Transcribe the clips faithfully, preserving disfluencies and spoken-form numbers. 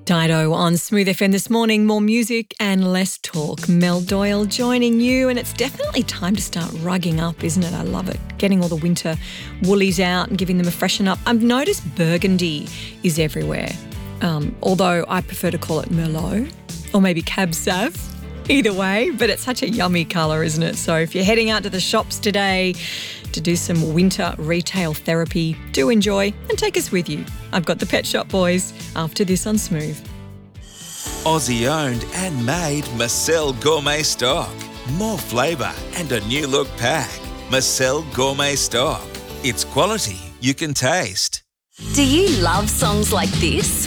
Dido on Smooth F M this morning. More music and less talk. Mel Doyle joining you, and it's definitely time to start rugging up, isn't it? I love it. Getting all the winter woolies out and giving them a freshen up. I've noticed burgundy is everywhere, um, although I prefer to call it Merlot or maybe Cab Sav. Either way, but it's such a yummy colour, isn't it? So if you're heading out to the shops today to do some winter retail therapy, do enjoy and take us with you. I've got the Pet Shop Boys after this on Smooth. Aussie owned and made Marcel Gourmet Stock. More flavour and a new look pack. Marcel Gourmet Stock. It's quality you can taste. Do you love songs like this?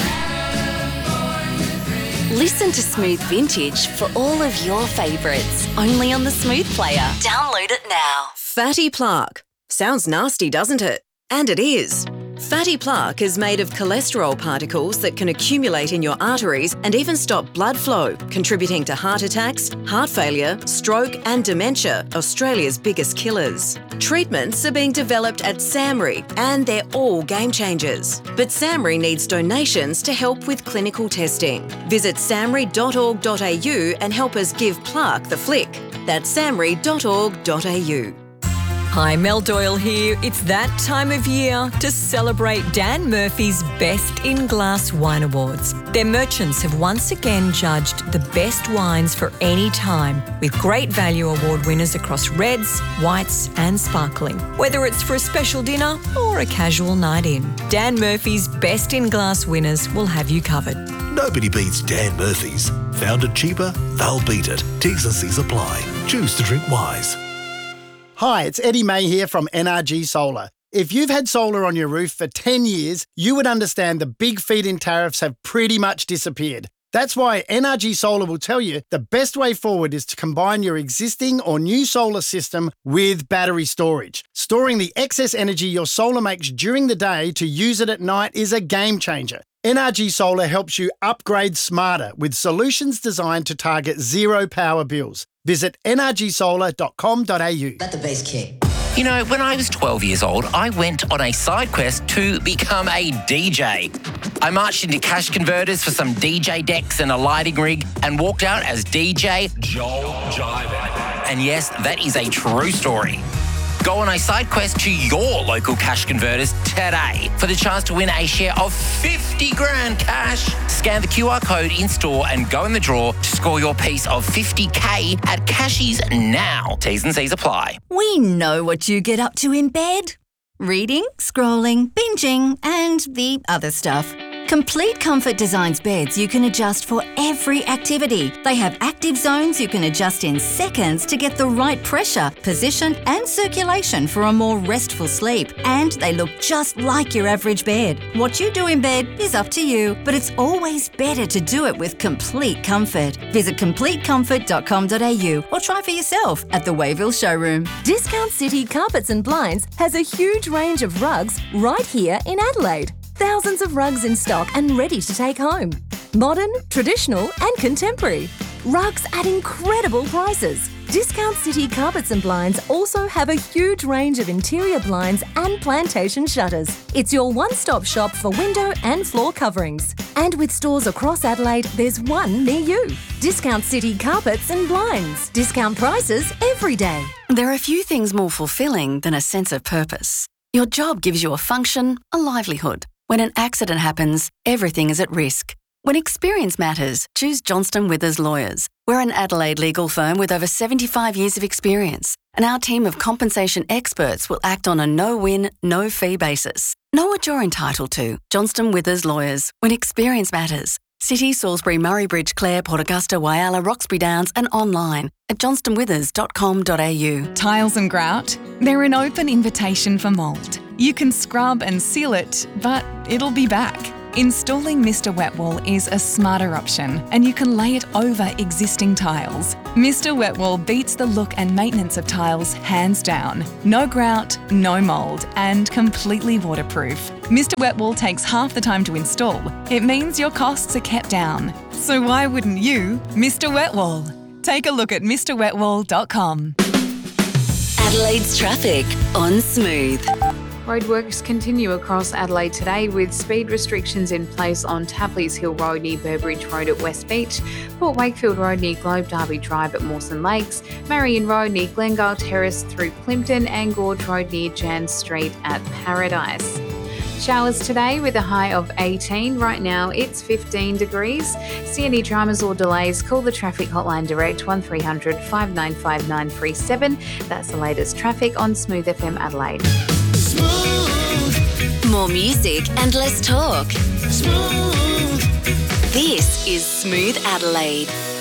Listen to Smooth Vintage for all of your favourites, only on the Smooth Player. Download it now. Fatty plaque. Sounds nasty, doesn't it? And it is. Fatty plaque is made of cholesterol particles that can accumulate in your arteries and even stop blood flow, contributing to heart attacks, heart failure, stroke and dementia, Australia's biggest killers. Treatments are being developed at SAMRI and they're all game changers. But SAMRI needs donations to help with clinical testing. Visit samri dot org dot a u and help us give plaque the flick. That's samri dot org dot a u. Hi, Mel Doyle here. It's that time of year to celebrate Dan Murphy's Best in Glass Wine Awards. Their merchants have once again judged the best wines for any time, with great value award winners across reds, whites and sparkling. Whether it's for a special dinner or a casual night in, Dan Murphy's Best in Glass winners will have you covered. Nobody beats Dan Murphy's. Found it cheaper? They'll beat it. T's and C's apply. Choose to drink wise. Hi, it's Eddie May here from N R G Solar. If you've had solar on your roof for ten years, you would understand the big feed-in tariffs have pretty much disappeared. That's why N R G Solar will tell you the best way forward is to combine your existing or new solar system with battery storage. Storing the excess energy your solar makes during the day to use it at night is a game changer. N R G Solar helps you upgrade smarter with solutions designed to target zero power bills. Visit n r g solar dot com dot a u. Let the bass kick. You know, when I was twelve years old, I went on a side quest to become a D J. I marched into cash converters for some D J decks and a lighting rig and walked out as D J Joel Jiven. And yes, that is a true story. Go on a side quest to your local cash converters today for the chance to win a share of fifty grand cash. Scan the Q R code in store and go in the draw to score your piece of fifty K at Cashies now. T's and C's apply. We know what you get up to in bed. Reading, scrolling, binging, and the other stuff. Complete Comfort designs beds you can adjust for every activity. They have active zones you can adjust in seconds to get the right pressure, position and circulation for a more restful sleep. And they look just like your average bed. What you do in bed is up to you, but it's always better to do it with Complete Comfort. Visit complete comfort dot com dot a u or try for yourself at the Wayville showroom. Discount City Carpets and Blinds has a huge range of rugs right here in Adelaide. Thousands of rugs in stock and ready to take home. Modern, traditional and contemporary. Rugs at incredible prices. Discount City Carpets and Blinds also have a huge range of interior blinds and plantation shutters. It's your one-stop shop for window and floor coverings. And with stores across Adelaide, there's one near you. Discount City Carpets and Blinds. Discount prices every day. There are few things more fulfilling than a sense of purpose. Your job gives you a function, a livelihood. When an accident happens, everything is at risk. When experience matters, choose Johnston Withers Lawyers. We're an Adelaide legal firm with over seventy-five years of experience, and our team of compensation experts will act on a no-win, no-fee basis. Know what you're entitled to. Johnston Withers Lawyers. When experience matters. City, Salisbury, Murray Bridge, Clare, Port Augusta, Whyalla, Roxbury Downs and online at johnston withers dot com dot a u. Tiles and grout, they're an open invitation for mould. You can scrub and seal it, but it'll be back. Installing Mister Wet Wall is a smarter option, and you can lay it over existing tiles. Mister Wet Wall beats the look and maintenance of tiles hands down. No grout, no mould, and completely waterproof. Mister Wet Wall takes half the time to install. It means your costs are kept down. So why wouldn't you Mister Wet Wall? Take a look at mr wet wall dot com. Adelaide's traffic on Smooth. Roadworks continue across Adelaide today with speed restrictions in place on Tapley's Hill Road near Burbridge Road at West Beach, Port Wakefield Road near Globe Derby Drive at Mawson Lakes, Marion Road near Glengale Terrace through Plimpton and Gorge Road near Jan Street at Paradise. Showers today with a high of eighteen. Right now it's fifteen degrees. See any dramas or delays, call the traffic hotline direct one three hundred, five nine five, nine three seven. That's the latest traffic on Smooth F M Adelaide. Smooth. More music and less talk. Smooth. This is Smooth Adelaide.